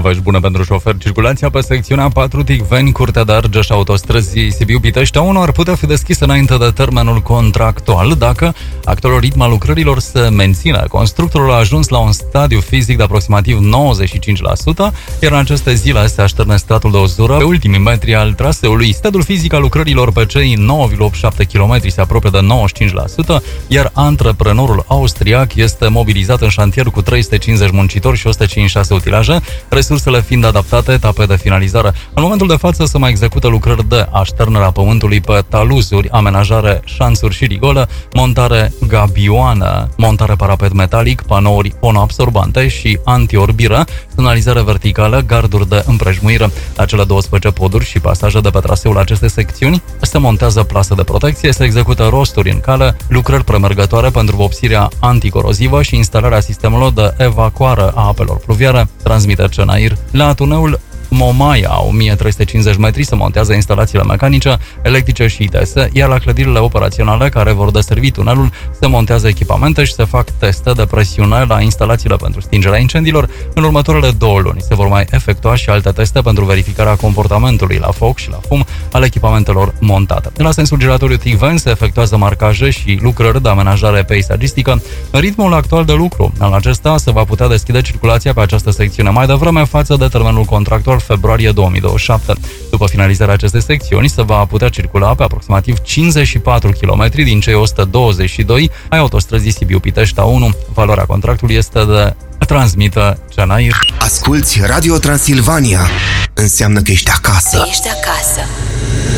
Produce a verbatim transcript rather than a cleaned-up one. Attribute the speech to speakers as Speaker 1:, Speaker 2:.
Speaker 1: Vești bune pentru șofer. Circulația pe secțiunea patru Ticveni, Curtea de Argeș, autostrăzii Sibiu-Pitești unu ar putea fi deschisă înainte de termenul contractual dacă actualul ritm al lucrărilor se menține. Constructorul a ajuns la un stadiu fizic de aproximativ nouăzeci și cinci la sută, iar în aceste zile se așterne stratul de uzură pe ultimii metri al traseului. Stadiul fizic al lucrărilor pe cei nouă virgulă optzeci și șapte kilometri se apropie de nouăzeci și cinci la sută, iar antreprenorul austriac este mobilizat în șantier cu trei sute cincizeci muncitori și o sută cincizeci și șase utilaje, resursele fiind adaptate etape de finalizare. În momentul de față se mai execută lucrări de așternere a pământului pe taluzuri, amenajare șanțuri și rigolă, montare gabioană, montare parapet metalic, panouri fonoabsorbante și antiorbiră, semnalizare verticală, garduri de împrejmuire. La cele douăsprezece poduri și pasaje de pe traseul acestei secțiuni se montează plasă de protecție, se execută rosturi în cale, lucrări premergătoare pentru vopsirea anticorozivă și instalarea sistemelor de evacuare a apelor pluviale, transmite Cenair. La tuneul Momaia, o mie trei sute cincizeci metri, se montează instalațiile mecanice, electrice și I T S, iar la clădirile operaționale care vor deservi tunelul se montează echipamente și se fac teste de presiune la instalațiile pentru stingerea incendiilor. În următoarele două luni se vor mai efectua și alte teste pentru verificarea comportamentului la foc și la fum al echipamentelor montate. La sensul giratoriu Ticveni se efectuează marcaje și lucrări de amenajare peisagistică. În ritmul actual de lucru al acesta se va putea deschide circulația pe această secțiune mai devreme față de termenul contractual februarie două mii douăzeci și șapte. După finalizarea acestei secțiuni, se va putea circula pe aproximativ cincizeci și patru kilometri din cei o sută douăzeci și doi ai autostrăzii Sibiu-Pitești unu. Valoarea contractului este de transmită Cenair.
Speaker 2: Asculți Radio Transilvania. Înseamnă că ești acasă.
Speaker 3: Ești acasă.